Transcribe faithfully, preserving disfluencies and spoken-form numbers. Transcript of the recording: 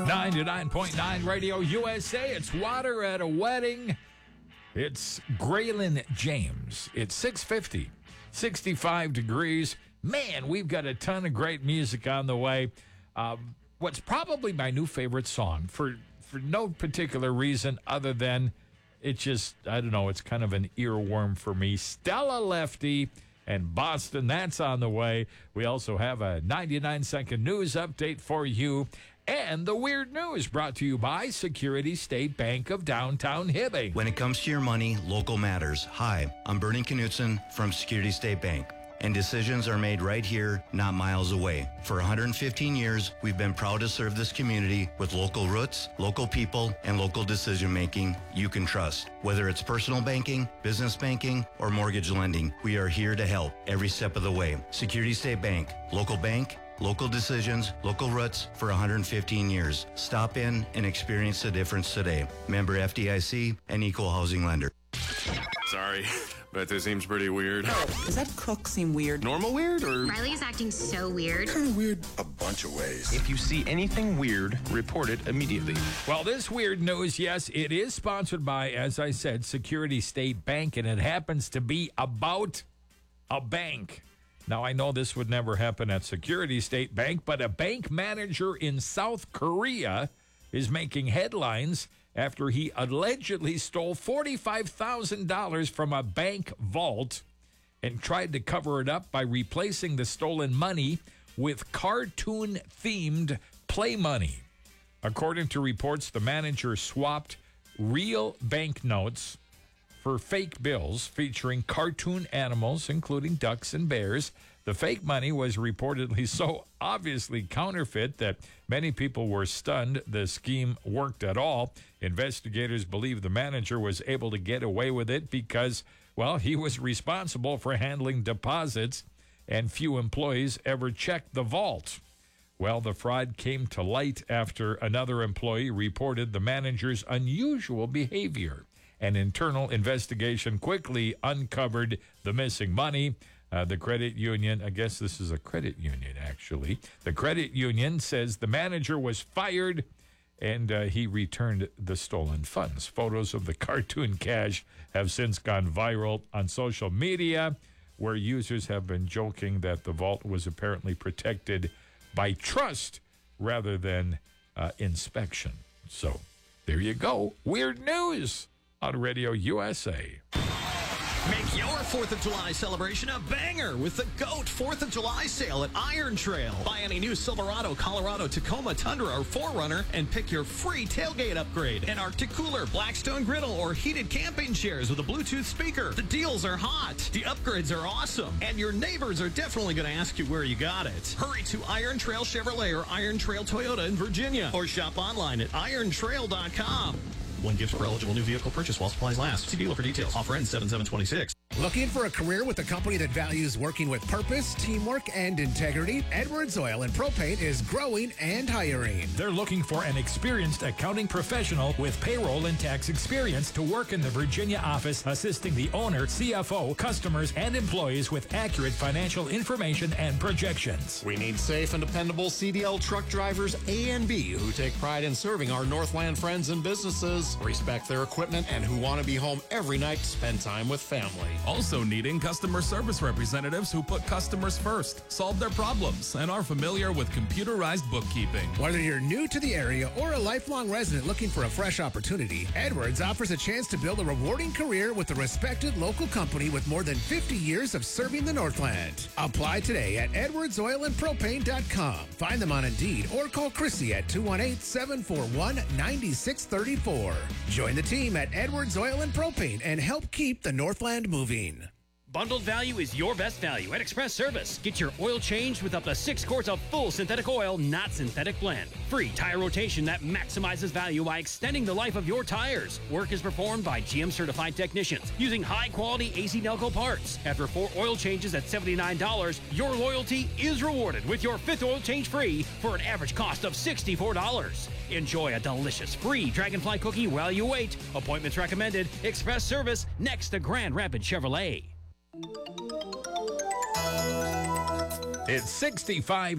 ninety-nine point nine Radio U S A. It's water at a wedding. It's Graylin James. It's six fifty, sixty-five degrees. Man, we've got a ton of great music on the way. Um, what's probably my new favorite song for, for no particular reason other than it just, I don't know, it's kind of an earworm for me. Stella Lefty and Boston, that's on the way. We also have a ninety-nine second news update for you. And the weird news brought to you by Security State Bank of Downtown Hibbing. When it comes to your money, local matters. Hi, I'm Bernie Knutson from Security State Bank. And decisions are made right here, not miles away. For one hundred fifteen years, we've been proud to serve this community with local roots, local people, and local decision-making you can trust. Whether it's personal banking, business banking, or mortgage lending, we are here to help every step of the way. Security State Bank, local bank, local decisions, local roots for one hundred fifteen years. Stop in and experience the difference today. Member F D I C and Equal Housing Lender. Sorry, but this seems pretty weird. Does that cook seem weird? Normal weird or? Riley's acting so weird. Kind of weird a bunch of ways. If you see anything weird, report it immediately. Well, this weird news, yes, it is sponsored by, as I said, Security State Bank, and it happens to be about a bank. Now, I know this would never happen at Security State Bank, but a bank manager in South Korea is making headlines after he allegedly stole forty-five thousand dollars from a bank vault and tried to cover it up by replacing the stolen money with cartoon-themed play money. According to reports, the manager swapped real banknotes for fake bills featuring cartoon animals, including ducks and bears. The fake money was reportedly so obviously counterfeit that many people were stunned the scheme worked at all. Investigators believe the manager was able to get away with it because, well, he was responsible for handling deposits and few employees ever checked the vault. Well, the fraud came to light after another employee reported the manager's unusual behavior. An internal investigation quickly uncovered the missing money. Uh, the credit union, I guess this is a credit union, actually. The credit union says the manager was fired and uh, he returned the stolen funds. Photos of the cartoon cash have since gone viral on social media, where users have been joking that the vault was apparently protected by trust rather than uh, inspection. So there you go. Weird news on Radio U S A. Make your fourth of July celebration a banger with the GOAT fourth of July sale at Iron Trail. Buy any new Silverado, Colorado, Tacoma, Tundra, or four runner and pick your free tailgate upgrade. An Arctic cooler, Blackstone griddle, or heated camping chairs with a Bluetooth speaker. The deals are hot. The upgrades are awesome. And your neighbors are definitely going to ask you where you got it. Hurry to Iron Trail Chevrolet or Iron Trail Toyota in Virginia. Or shop online at iron trail dot com. One gift for eligible new vehicle purchase while supplies last. See dealer for details. Offer ends seven seven twenty-six. Looking for a career with a company that values working with purpose, teamwork, and integrity? Edwards Oil and Propane is growing and hiring. They're looking for an experienced accounting professional with payroll and tax experience to work in the Virginia office, assisting the owner, C F O, customers, and employees with accurate financial information and projections. We need safe and dependable C D L truck drivers A and B who take pride in serving our Northland friends and businesses, respect their equipment, and who want to be home every night to spend time with family. Also needing customer service representatives who put customers first, solve their problems, and are familiar with computerized bookkeeping. Whether you're new to the area or a lifelong resident looking for a fresh opportunity, Edwards offers a chance to build a rewarding career with a respected local company with more than fifty years of serving the Northland. Apply today at edwards oil and propane dot com. Find them on Indeed or call Chrissy at two one eight, seven four one, nine six three four. Join the team at Edwards Oil and Propane and help keep the Northland moving. Bundled value is your best value at Express Service. Get your oil changed with up to six quarts of full synthetic oil, not synthetic blend. Free tire rotation that maximizes value by extending the life of your tires. Work is performed by G M certified technicians using high quality A C Delco parts. After four oil changes at seventy-nine dollars, your loyalty is rewarded with your fifth oil change free for an average cost of sixty-four dollars. Enjoy a delicious free Dragonfly cookie while you wait. Appointments recommended. Express Service next to Grand Rapids Chevrolet. It's sixty-five